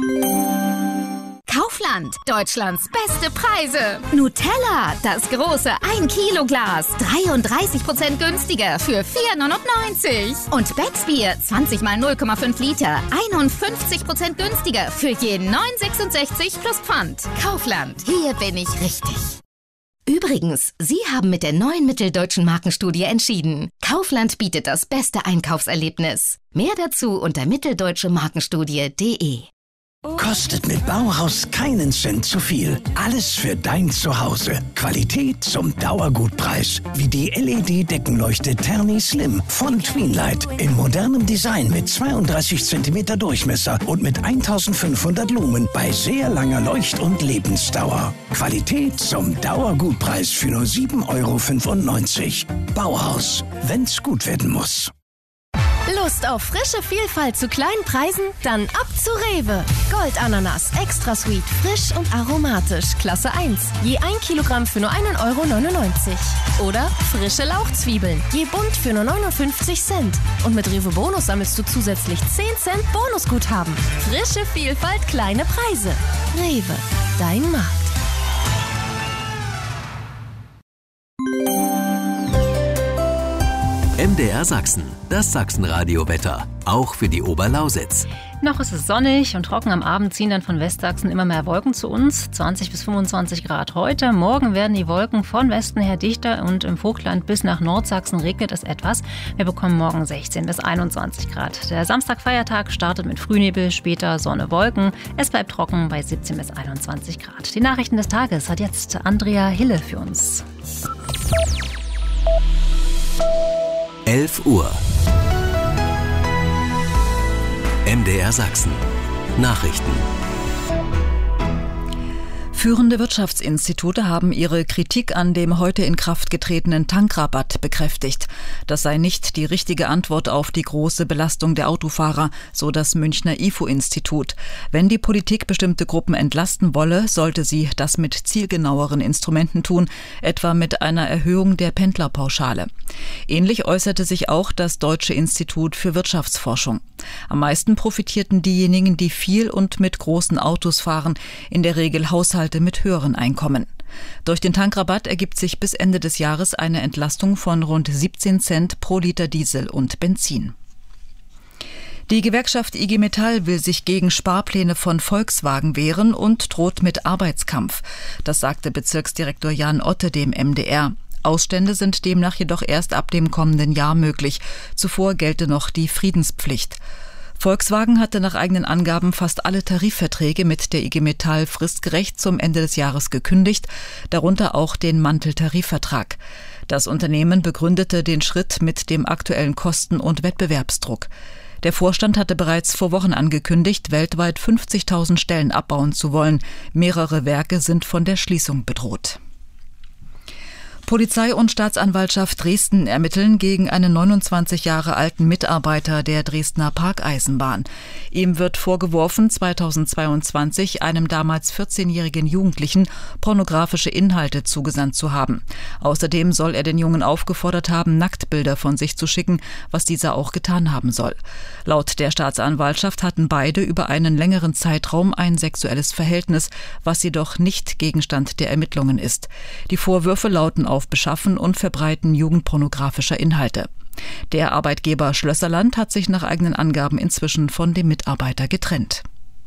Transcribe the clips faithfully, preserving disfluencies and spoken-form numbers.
Kaufland, Deutschlands beste Preise. Nutella, das große ein Kilo Glas, dreiunddreißig Prozent günstiger für vier neunundneunzig. Und Becksbier, zwanzig mal null Komma fünf Liter, einundfünfzig Prozent günstiger für je neun sechsundsechzig plus Pfand. Kaufland, hier bin ich richtig. Übrigens, Sie haben mit der neuen Mitteldeutschen Markenstudie entschieden. Kaufland bietet das beste Einkaufserlebnis. Mehr dazu unter mitteldeutsche markenstudie punkt de. Kostet mit Bauhaus keinen Cent zu viel. Alles für dein Zuhause. Qualität zum Dauergutpreis. Wie die L E D-Deckenleuchte Terni Slim von Tweenlight. In modernem Design mit zweiunddreißig Zentimeter Durchmesser und mit eintausendfünfhundert Lumen bei sehr langer Leucht- und Lebensdauer. Qualität zum Dauergutpreis für nur sieben Euro fünfundneunzig. Bauhaus. Wenn's gut werden muss. Lust auf frische Vielfalt zu kleinen Preisen? Dann ab zu Rewe. Goldananas, extra sweet, frisch und aromatisch, Klasse eins. Je ein Kilogramm für nur einen Euro neunundneunzig. Oder frische Lauchzwiebeln, je bunt für nur neunundfünfzig Cent. Und mit Rewe Bonus sammelst du zusätzlich zehn Cent Bonusguthaben. Frische Vielfalt, kleine Preise. Rewe, dein Markt. M D R Sachsen, das Sachsenradio-Wetter, auch für die Oberlausitz. Noch ist es sonnig und trocken. Am Abend ziehen dann von Westsachsen immer mehr Wolken zu uns. zwanzig bis fünfundzwanzig Grad heute. Morgen werden die Wolken von Westen her dichter und im Vogtland bis nach Nordsachsen regnet es etwas. Wir bekommen morgen sechzehn bis einundzwanzig Grad. Der Samstag-Feiertag startet mit Frühnebel, später Sonne, Wolken. Es bleibt trocken bei siebzehn bis einundzwanzig Grad. Die Nachrichten des Tages hat jetzt Andrea Hille für uns. elf Uhr. M D R Sachsen. Nachrichten. Führende Wirtschaftsinstitute haben ihre Kritik an dem heute in Kraft getretenen Tankrabatt bekräftigt. Das sei nicht die richtige Antwort auf die große Belastung der Autofahrer, so das Münchner I F O-Institut. Wenn die Politik bestimmte Gruppen entlasten wolle, sollte sie das mit zielgenaueren Instrumenten tun, etwa mit einer Erhöhung der Pendlerpauschale. Ähnlich äußerte sich auch das Deutsche Institut für Wirtschaftsforschung. Am meisten profitierten diejenigen, die viel und mit großen Autos fahren, in der Regel Haushalte mit höheren Einkommen. Durch den Tankrabatt ergibt sich bis Ende des Jahres eine Entlastung von rund siebzehn Cent pro Liter Diesel und Benzin. Die Gewerkschaft I G Metall will sich gegen Sparpläne von Volkswagen wehren und droht mit Arbeitskampf. Das sagte Bezirksdirektor Jan Otte dem M D R. Ausstände sind demnach jedoch erst ab dem kommenden Jahr möglich. Zuvor gelte noch die Friedenspflicht. Volkswagen hatte nach eigenen Angaben fast alle Tarifverträge mit der I G Metall fristgerecht zum Ende des Jahres gekündigt, darunter auch den Manteltarifvertrag. Das Unternehmen begründete den Schritt mit dem aktuellen Kosten- und Wettbewerbsdruck. Der Vorstand hatte bereits vor Wochen angekündigt, weltweit fünfzigtausend Stellen abbauen zu wollen. Mehrere Werke sind von der Schließung bedroht. Polizei und Staatsanwaltschaft Dresden ermitteln gegen einen neunundzwanzig Jahre alten Mitarbeiter der Dresdner Parkeisenbahn. Ihm wird vorgeworfen, zweitausendzweiundzwanzig einem damals vierzehnjährigen Jugendlichen pornografische Inhalte zugesandt zu haben. Außerdem soll er den Jungen aufgefordert haben, Nacktbilder von sich zu schicken, was dieser auch getan haben soll. Laut der Staatsanwaltschaft hatten beide über einen längeren Zeitraum ein sexuelles Verhältnis, was jedoch nicht Gegenstand der Ermittlungen ist. Die Vorwürfe lauten auf Beschaffen und Verbreiten jugendpornografischer Inhalte. Der Arbeitgeber Schlösserland hat sich nach eigenen Angaben inzwischen von dem Mitarbeiter getrennt.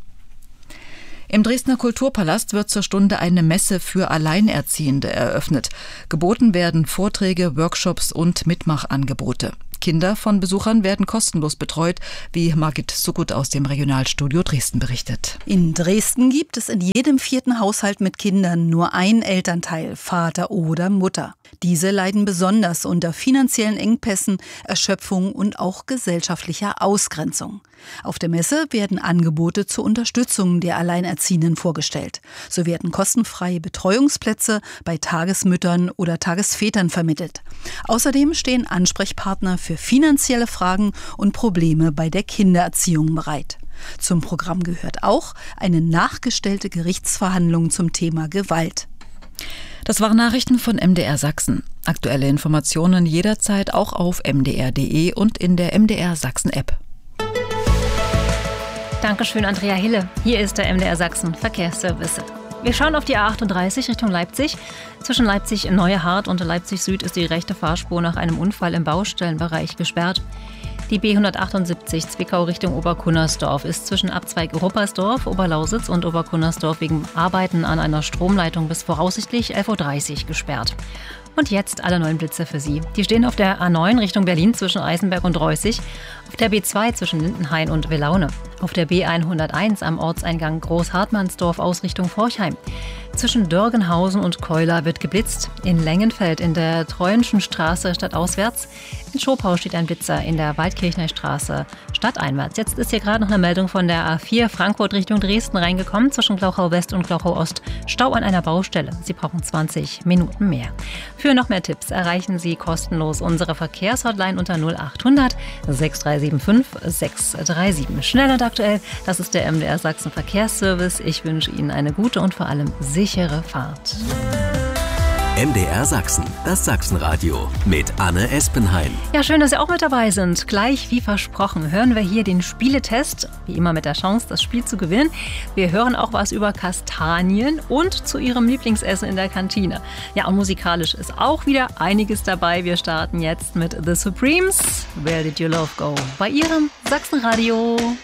Im Dresdner Kulturpalast wird zur Stunde eine Messe für Alleinerziehende eröffnet. Geboten werden Vorträge, Workshops und Mitmachangebote. Kinder von Besuchern werden kostenlos betreut, wie Margit Suckut aus dem Regionalstudio Dresden berichtet. In Dresden gibt es in jedem vierten Haushalt mit Kindern nur ein Elternteil, Vater oder Mutter. Diese leiden besonders unter finanziellen Engpässen, Erschöpfung und auch gesellschaftlicher Ausgrenzung. Auf der Messe werden Angebote zur Unterstützung der Alleinerziehenden vorgestellt. So werden kostenfreie Betreuungsplätze bei Tagesmüttern oder Tagesvätern vermittelt. Außerdem stehen Ansprechpartner für finanzielle Fragen und Probleme bei der Kindererziehung bereit. Zum Programm gehört auch eine nachgestellte Gerichtsverhandlung zum Thema Gewalt. Das waren Nachrichten von M D R Sachsen. Aktuelle Informationen jederzeit auch auf m d r punkt d e und in der M D R Sachsen App. Dankeschön, Andrea Hille. Hier ist der M D R Sachsen Verkehrsservice. Wir schauen auf die A achtunddreißig Richtung Leipzig. Zwischen Leipzig-Neuhardt und Leipzig-Süd ist die rechte Fahrspur nach einem Unfall im Baustellenbereich gesperrt. Die B hundertachtundsiebzig Zwickau Richtung Oberkunnersdorf ist zwischen Abzweig Ruppersdorf, Oberlausitz und Oberkunnersdorf wegen Arbeiten an einer Stromleitung bis voraussichtlich elf Uhr dreißig gesperrt. Und jetzt alle neuen Blitze für Sie. Die stehen auf der A neun Richtung Berlin zwischen Eisenberg und Reußig, auf der B zwei zwischen Lindenhain und Willaune, auf der B hunderteins am Ortseingang Großhartmannsdorf aus Richtung Forchheim. Zwischen Dörgenhausen und Keuler wird geblitzt. In Lengenfeld in der Treuenschen Straße stadtauswärts. In Schopau steht ein Blitzer in der Waldkirchner Straße stadteinwärts. Jetzt ist hier gerade noch eine Meldung von der A vier Frankfurt Richtung Dresden reingekommen. Zwischen Glauchau West und Glauchau Ost Stau an einer Baustelle. Sie brauchen zwanzig Minuten mehr. Für noch mehr Tipps erreichen Sie kostenlos unsere Verkehrshotline unter null achthundert sechs drei sieben fünf sechs drei sieben. Schnell und aktuell, das ist der M D R Sachsen Verkehrsservice. Ich wünsche Ihnen eine gute und vor allem sichere Fahrt. M D R Sachsen, das Sachsenradio mit Anne Espenheim. Ja, schön, dass Sie auch mit dabei sind. Gleich wie versprochen hören wir hier den Spieletest, wie immer mit der Chance, das Spiel zu gewinnen. Wir hören auch was über Kastanien und zu Ihrem Lieblingsessen in der Kantine. Ja, und musikalisch ist auch wieder einiges dabei. Wir starten jetzt mit The Supremes. Where Did Your Love Go? Bei Ihrem Sachsenradio.